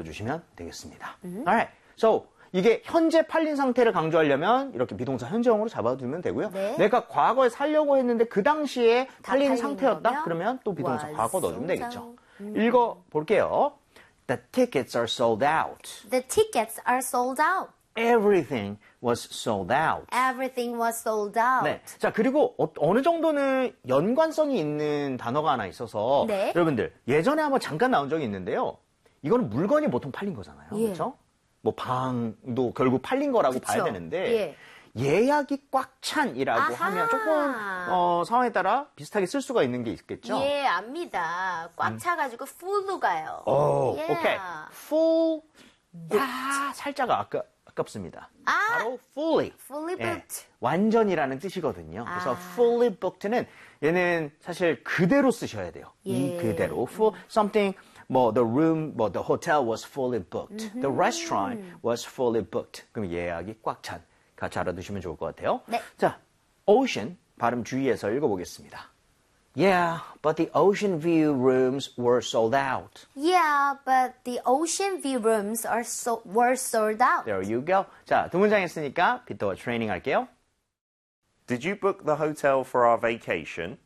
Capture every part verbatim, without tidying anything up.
주시면 되겠습니다. 음. Alright. So 이게 현재 팔린 상태를 강조하려면 이렇게 비동사 현재형으로 잡아두면 되고요. 네. 내가 과거에 살려고 했는데 그 당시에 팔린 상태였다? 거면? 그러면 또 비동사 과거 넣어주면 되겠죠. 음. 읽어볼게요. The tickets are sold out. The tickets are sold out. Everything was sold out. Everything was sold out. 네. 자, 그리고 어, 어느 정도는 연관성이 있는 단어가 하나 있어서 네. 여러분들 예전에 한번 잠깐 나온 적이 있는데요. 이거는 물건이 보통 팔린 거잖아요. 예. 그렇죠? 뭐 방도 결국 팔린 거라고 그쵸. 봐야 되는데 예. 예약이 꽉 찬이라고 아하. 하면 조금 어, 상황에 따라 비슷하게 쓸 수가 있는 게 있겠죠? 예, 압니다. 꽉 차가지고 full로 가요. 오, 예. 오케이. full. 야, 살짝 아까, 아깝습니다. 아. 바로 fully. fully 예, booked. 완전이라는 뜻이거든요. 그래서 아. fully booked는 얘는 사실 그대로 쓰셔야 돼요. 이 예. 그대로. full, something, 뭐 the room, 뭐 the hotel was fully booked. The restaurant was fully booked. 그럼 예약이 꽉 찬. 같이 알아두시면 좋을 것 같아요. 네. 자, ocean 발음 주의해서 읽어보겠습니다. Yeah, but the ocean view rooms were sold out. Yeah, but the ocean view rooms are so, were sold out. There you go. 자, 두 문장 했으니까 비트와 트레이닝 할게요. Did you book the hotel for our vacation?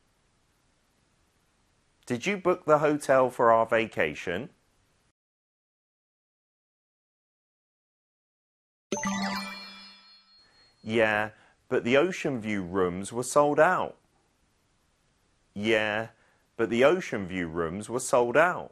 Did you book the hotel for our vacation? Yeah, but the ocean view rooms were sold out. Yeah, but the ocean view rooms were sold out.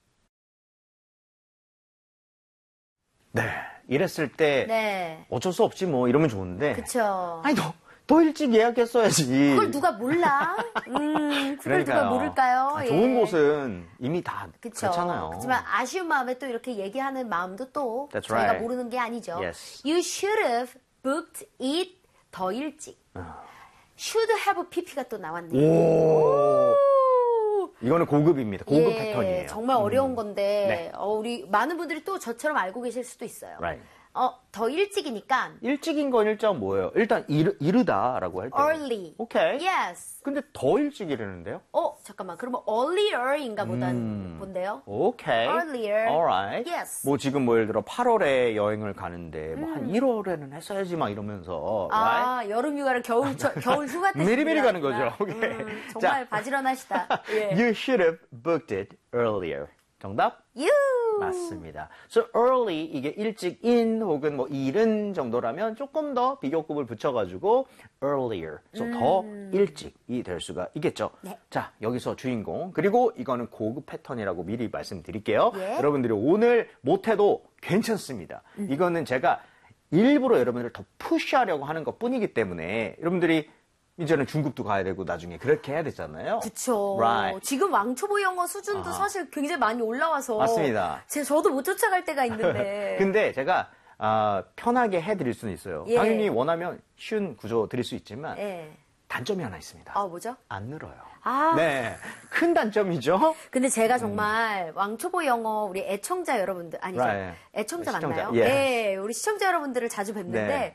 네, 이랬을 때 네. 어쩔 수 없지 뭐 이러면 좋은데. 그쵸. 아니 더, 더 일찍 예약했어야지. 그걸 누가 몰라? 음, 그걸 누가 그러니까요. 모를까요? 아, 예. 좋은 곳은 이미 다 그쵸. 그렇잖아요. 그렇지만 아쉬운 마음에 또 이렇게 얘기하는 마음도 또 That's 저희가 right. 모르는 게 아니죠. Yes. You should have booked it 더 일찍. 아. should have pp가 또 나왔네요. 오. 오. 이거는 고급입니다. 고급 예, 패턴이에요. 정말 어려운 건데 네. 어, 우리 많은 분들이 또 저처럼 알고 계실 수도 있어요. Right. 어, 더 일찍이니까 일찍인 건 일단 뭐예요? 일단 이르, 이르다라고 할 때. early. 오케이. Yes. 근데 더 일찍이라는데요? 어, 잠깐만. 그러면 earlier인가 보단 음. 본데요. 오케이. Earlier. Alright. Yes. 뭐 지금 뭐 예를 들어 팔월에 여행을 가는데 뭐 한 일월에는 했어야지 막 이러면서. right? 아, 여름 휴가를 겨울 저, 겨울 휴가 때 미리미리 가는 준비하는구나. 거죠. 오케이. 음, 정말 자. 바지런하시다. 예. You should have booked it earlier. 정답? You. 맞습니다. So early 이게 일찍 in 혹은 뭐 이른 정도라면 조금 더 비교급을 붙여가지고 earlier, so 음. 더 일찍이 될 수가 있겠죠. 네. 자, 여기서 주인공 그리고 이거는 고급 패턴이라고 미리 말씀드릴게요. 예. 여러분들이 오늘 못해도 괜찮습니다. 음. 이거는 제가 일부러 여러분들을 더 푸시하려고 하는 것뿐이기 때문에 여러분들이 이제는 중급도 가야 되고 나중에 그렇게 해야 되잖아요. 그쵸. Right. 지금 왕초보 영어 수준도 아. 사실 굉장히 많이 올라와서. 맞습니다. 제, 저도 못 쫓아갈 때가 있는데. 근데 제가 아, 편하게 해드릴 수는 있어요. 예. 당연히 원하면 쉬운 구조 드릴 수 있지만 예. 단점이 하나 있습니다. 아, 뭐죠? 안 늘어요. 아. 네, 큰 단점이죠. 근데 제가 정말 왕초보 영어 우리 애청자 여러분들 아니죠? Right. 애청자 시청자, 맞나요? 예. 네, 우리 시청자 여러분들을 자주 뵙는데 네.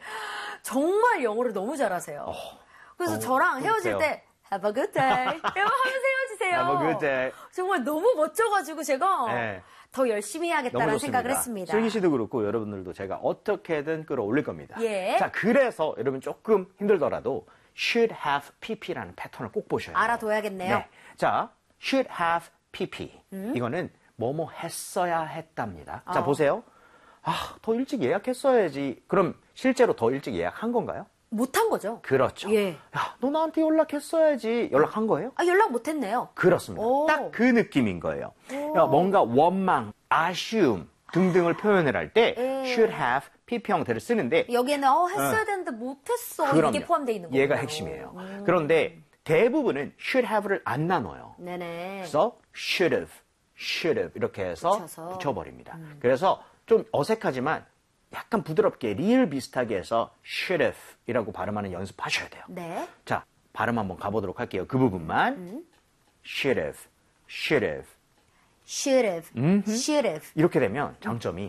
정말 영어를 너무 잘하세요. 그래서 어, 저랑 헤어질 그러세요. 때 Have a good day 이러면서 헤어지세요. Have a good day. 정말 너무 멋져가지고 제가 네. 더 열심히 너무 해야겠다는 좋습니다. 생각을 했습니다. 슬기 씨도 그렇고 여러분들도 제가 어떻게든 끌어올릴 겁니다. 예. 자, 그래서 여러분 조금 힘들더라도 should have pp라는 패턴을 꼭 보셔야 돼요. 알아둬야겠네요. 네. 자, should have pp. 이거는 뭐뭐 했어야 했답니다. 자, 어. 보세요. 아, 더 일찍 예약했어야지. 그럼 실제로 더 일찍 예약한 건가요? 못한 거죠? 그렇죠. 예. 야, 너 나한테 연락했어야,지 연락한 거예요? 아, 연락 못했네요. 그렇습니다. 오. 딱 그 느낌인 거예요. 야, 뭔가 원망, 아쉬움 등등을 표현을 할 때 예. should have pp 형태를 쓰는데 여기에는 어, 했어야 되는데 못했어. 그럼요. 이게 포함되어 있는 거예요. 얘가 핵심이에요. 그런데 대부분은 should have를 안 나눠요. 네네. 그래서 should have, should have 이렇게 해서 붙여서. 붙여버립니다. 음. 그래서 좀 어색하지만 약간 부드럽게 리을 비슷하게 해서 should have 이라고 발음하는 연습하셔야 돼요. 네. 자, 발음 한번 가보도록 할게요. 그 부분만. 음. should have, should have. should have, should have. 이렇게 되면 장점이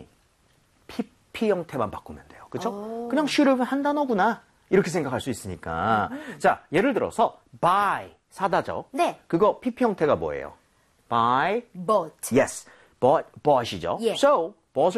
pp 형태만 바꾸면 돼요. 그렇죠? 오. 그냥 should have 한 단어구나. 이렇게 생각할 수 있으니까. 자, 예를 들어서 buy, 사다죠. 네. 그거 pp 형태가 뭐예요? buy, but. yes, bought, bought이죠. 예. So,